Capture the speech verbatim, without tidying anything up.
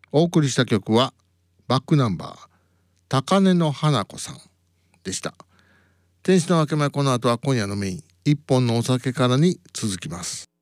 お送りした曲はバックナンバー高根の花子さんでした。天使の分け前、この後は今夜のメイン一本のお酒からに続きます。